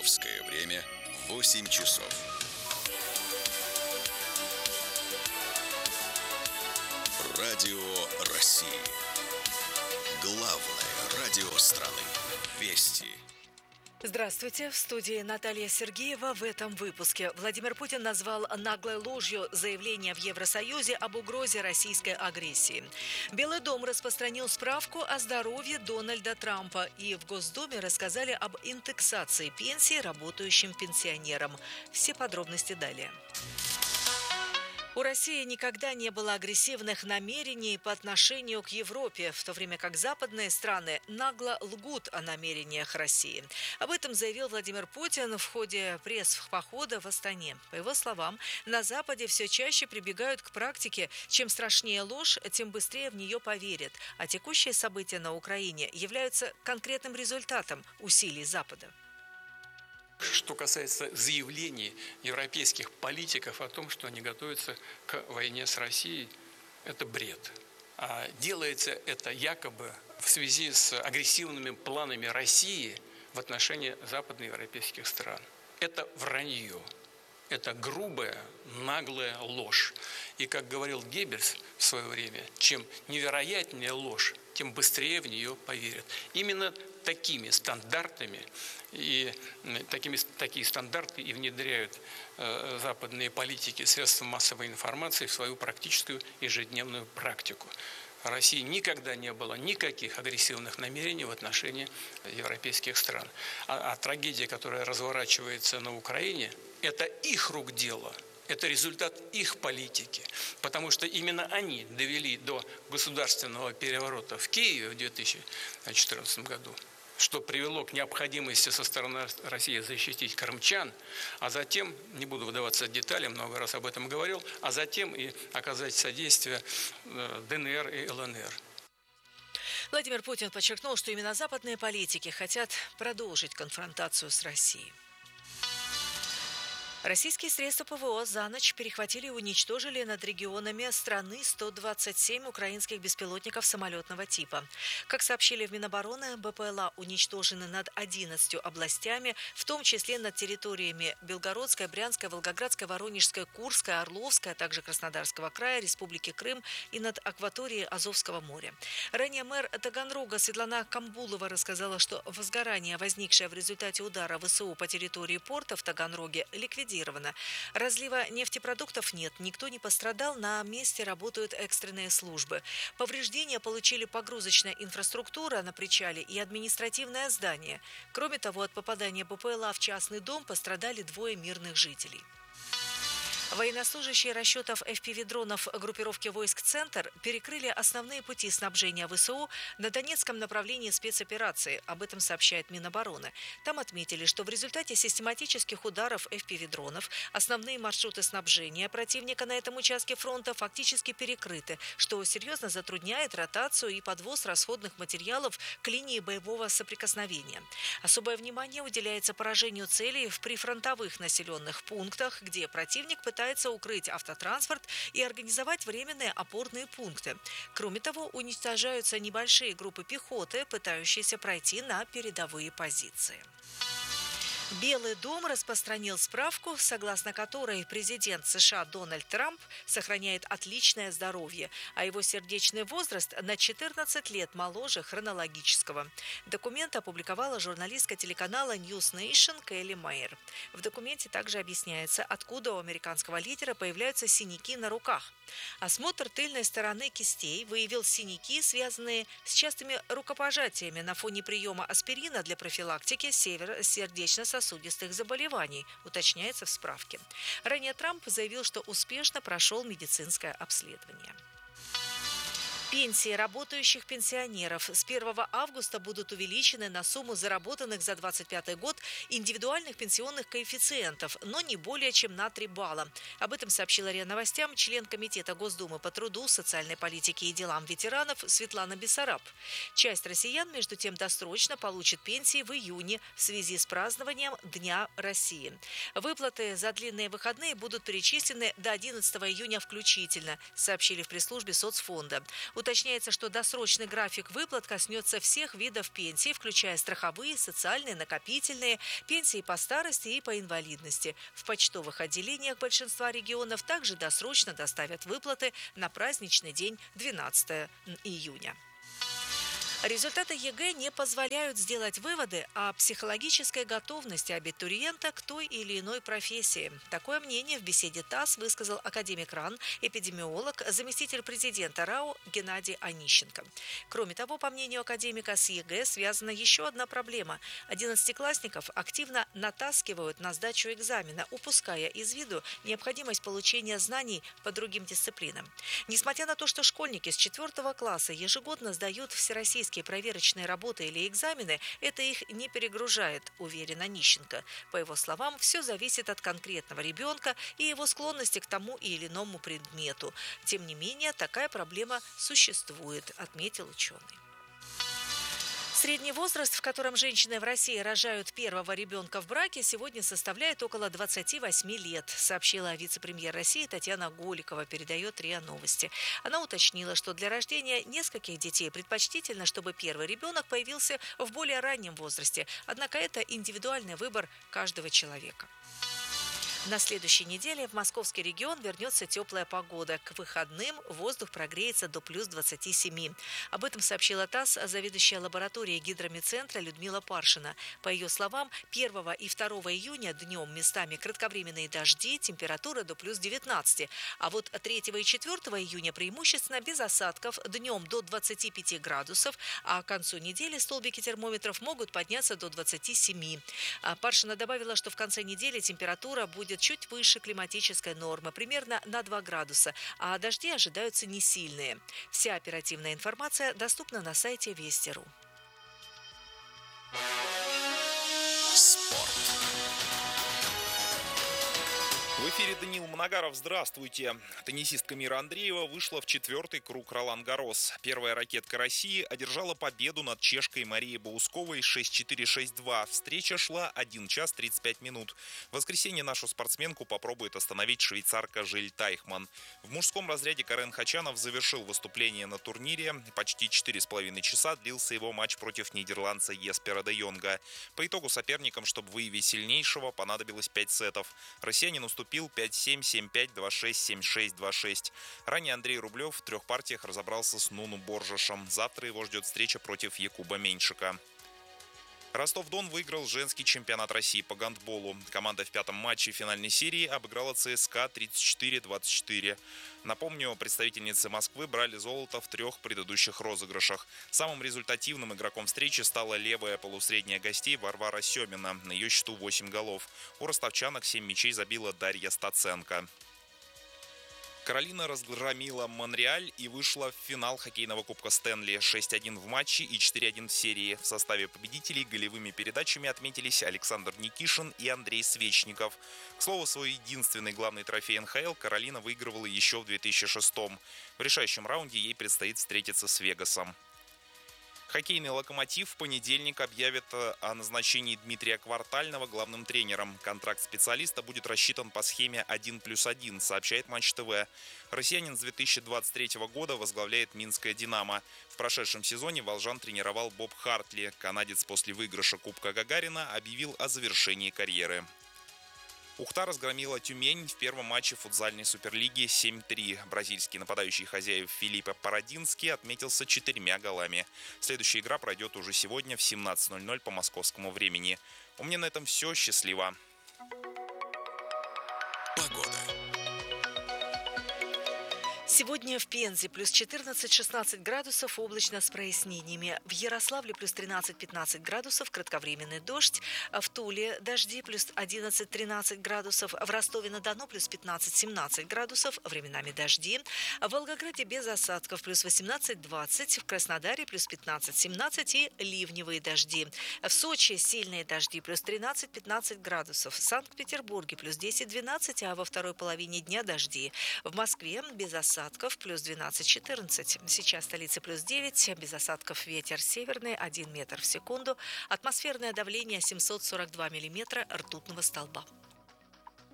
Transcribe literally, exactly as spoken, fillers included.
Московское время восемь часов. Радио России. Главное радио страны. Вести. Здравствуйте. В студии Наталья Сергеева. В этом выпуске Владимир Путин назвал наглой ложью заявление в Евросоюзе об угрозе российской агрессии. Белый дом распространил справку о здоровье Дональда Трампа. И в Госдуме рассказали об индексации пенсий работающим пенсионерам. Все подробности далее. У России никогда не было агрессивных намерений по отношению к Европе, в то время как западные страны нагло лгут о намерениях России. Об этом заявил Владимир Путин в ходе пресс-похода в Астане. По его словам, на Западе все чаще прибегают к практике «чем страшнее ложь, тем быстрее в нее поверят», а текущие события на Украине являются конкретным результатом усилий Запада. Что касается заявлений европейских политиков о том, что они готовятся к войне с Россией, это бред. А делается это якобы в связи с агрессивными планами России в отношении западноевропейских стран. Это вранье. Это грубая, наглая ложь. И, как говорил Геббельс в свое время, чем невероятнее ложь, тем быстрее в нее поверят. Именно такими стандартами и такими, такие стандарты и внедряют э, западные политики, средства массовой информации в свою практическую ежедневную практику. В России никогда не было никаких агрессивных намерений в отношении европейских стран. А, а трагедия, которая разворачивается на Украине, это их рук дело. Это результат их политики, потому что именно они довели до государственного переворота в Киеве в две тысячи четырнадцатом году, что привело к необходимости со стороны России защитить крымчан, а затем, не буду вдаваться в детали, много раз об этом говорил, а затем и оказать содействие ДНР и ЛНР. Владимир Путин подчеркнул, что именно западные политики хотят продолжить конфронтацию с Россией. Российские средства ПВО за ночь перехватили и уничтожили над регионами страны сто двадцать семь украинских беспилотников самолетного типа. Как сообщили в Минобороны, БПЛА уничтожены над одиннадцатью областями, в том числе над территориями Белгородской, Брянской, Волгоградской, Воронежской, Курской, Орловской, а также Краснодарского края, Республики Крым и над акваторией Азовского моря. Ранее мэр Таганрога Светлана Камбулова рассказала, что возгорание, возникшее в результате удара ВСУ по территории порта в Таганроге, ликвидировано. Разлива нефтепродуктов нет, никто не пострадал, на месте работают экстренные службы. Повреждения получили погрузочная инфраструктура на причале и административное здание. Кроме того, от попадания БПЛА в частный дом пострадали двое мирных жителей. Военнослужащие расчетов эф пи ви-дронов группировки войск «Центр» перекрыли основные пути снабжения ВСУ на Донецком направлении спецоперации. Об этом сообщает Минобороны. Там отметили, что в результате систематических ударов эф пи ви-дронов основные маршруты снабжения противника на этом участке фронта фактически перекрыты, что серьезно затрудняет ротацию и подвоз расходных материалов к линии боевого соприкосновения. Особое внимание уделяется поражению целей в прифронтовых населенных пунктах, где противник пытается пытается укрыть автотранспорт и организовать временные опорные пункты. Кроме того, уничтожаются небольшие группы пехоты, пытающиеся пройти на передовые позиции. Белый дом распространил справку, согласно которой президент США Дональд Трамп сохраняет отличное здоровье, а его сердечный возраст на четырнадцать лет моложе хронологического. Документ опубликовала журналистка телеканала News Nation Келли Майер. В документе также объясняется, откуда у американского лидера появляются синяки на руках. Осмотр тыльной стороны кистей выявил синяки, связанные с частыми рукопожатиями на фоне приема аспирина для профилактики сердечно-сосудистых заболеваний, уточняется в справке. Ранее Трамп заявил, что успешно прошел медицинское обследование. Пенсии работающих пенсионеров с первого августа будут увеличены на сумму заработанных за двадцать пятый год индивидуальных пенсионных коэффициентов, но не более чем на три балла. Об этом сообщила РИА Новостям член Комитета Госдумы по труду, социальной политике и делам ветеранов Светлана Бессараб. Часть россиян, между тем, досрочно получит пенсии в июне в связи с празднованием Дня России. Выплаты за длинные выходные будут перечислены до одиннадцатого июня включительно, сообщили в пресс-службе соцфонда. Уточняется, что досрочный график выплат коснется всех видов пенсий, включая страховые, социальные, накопительные, пенсии по старости и по инвалидности. В почтовых отделениях большинства регионов также досрочно доставят выплаты на праздничный день двенадцатого июня. Результаты ЕГЭ не позволяют сделать выводы о психологической готовности абитуриента к той или иной профессии. Такое мнение в беседе ТАСС высказал академик РАН, эпидемиолог, заместитель президента РАО Геннадий Онищенко. Кроме того, по мнению академика, с ЕГЭ связана еще одна проблема. Одиннадцатиклассников активно натаскивают на сдачу экзамена, упуская из виду необходимость получения знаний по другим дисциплинам. Несмотря на то, что школьники с четвертого класса ежегодно сдают всероссийские проверочные работы или экзамены, это их не перегружает, уверен Онищенко. По его словам, все зависит от конкретного ребенка и его склонности к тому или иному предмету. Тем не менее, такая проблема существует, отметил ученый. Средний возраст, в котором женщины в России рожают первого ребенка в браке, сегодня составляет около двадцати восьми лет, сообщила вице-премьер России Татьяна Голикова, передает РИА Новости. Она уточнила, что для рождения нескольких детей предпочтительно, чтобы первый ребенок появился в более раннем возрасте, однако это индивидуальный выбор каждого человека. На следующей неделе в московский регион вернется теплая погода. К выходным воздух прогреется до плюс двадцати семи. Об этом сообщила ТАСС заведующая лабораторией гидромедцентра Людмила Паршина. По ее словам, первого и второго июня днем местами кратковременные дожди, температура до плюс девятнадцати. А вот третьего и четвертого июня преимущественно без осадков, днем до двадцати пяти градусов, а к концу недели столбики термометров могут подняться до двадцати семи. Паршина добавила, что в конце недели температура будет будет чуть выше климатической нормы, примерно на два градуса, а дожди ожидаются не сильные. Вся оперативная информация доступна на сайте Вести точка ру. Спорт. В эфире Даниил Моногаров. Здравствуйте. Теннисистка Мира Андреева вышла в четвертый круг Ролан-Гаррос. Первая ракетка России одержала победу над чешкой Марией Боусковой шесть четыре - шесть два. Встреча шла один час тридцать пять минут. В воскресенье нашу спортсменку попробует остановить швейцарка Жиль Тайхман. В мужском разряде Карен Хачанов завершил выступление на турнире. Почти четыре с половиной часа длился его матч против нидерландца Еспера де Йонга. По итогу соперникам, чтобы выявить сильнейшего, понадобилось пять сетов. Россиянин уступил пять семь, семь пять, два шесть, семь шесть, два шесть. Ранее Андрей Рублев в трех партиях разобрался с Нуну Боржешем. Завтра его ждет встреча против Якуба Меньшика. Ростов-Дон выиграл женский чемпионат России по гандболу. Команда в пятом матче финальной серии обыграла ЦСКА тридцать четыре - двадцать четыре. Напомню, представительницы Москвы брали золото в трех предыдущих розыгрышах. Самым результативным игроком встречи стала левая полусредняя гостей Варвара Семина. На ее счету восемь голов. У ростовчанок семь мячей забила Дарья Стаценко. Каролина разгромила Монреаль и вышла в финал хоккейного кубка Стэнли. шесть один в матче и четыре один в серии. В составе победителей голевыми передачами отметились Александр Никишин и Андрей Свечников. К слову, свой единственный главный трофей эн ха эл Каролина выигрывала еще в две тысячи шестом. В решающем раунде ей предстоит встретиться с Вегасом. Хоккейный «Локомотив» в понедельник объявит о назначении Дмитрия Квартального главным тренером. Контракт специалиста будет рассчитан по схеме один плюс один, сообщает Матч ТВ. Россиянин с две тысячи двадцать третьего года возглавляет Минское «Динамо». В прошедшем сезоне волжан тренировал Боб Хартли. Канадец после выигрыша Кубка Гагарина объявил о завершении карьеры. Ухта разгромила Тюмень в первом матче футзальной суперлиги семь три. Бразильский нападающий хозяев Филиппе Парадинский отметился четырьмя голами. Следующая игра пройдет уже сегодня в семнадцать ноль ноль по московскому времени. У меня на этом все. Счастливо. Погода. Сегодня в Пензе плюс четырнадцать-шестнадцать градусов, облачно с прояснениями. В Ярославле плюс тринадцать-пятнадцать градусов, кратковременный дождь. В Туле дожди плюс одиннадцать-тринадцать градусов. В Ростове-на-Дону плюс пятнадцать-семнадцать градусов, временами дожди. В Волгограде без осадков плюс восемнадцать-двадцать. В Краснодаре плюс пятнадцать-семнадцать и ливневые дожди. В Сочи сильные дожди плюс тринадцать-пятнадцать градусов. В Санкт-Петербурге плюс десять-двенадцать, а во второй половине дня дожди. В Москве без осадков плюс двенадцать-четырнадцать. Сейчас в столице плюс девять, без осадков ветер северный один метр в секунду. Атмосферное давление семьсот сорок два миллиметра ртутного столба.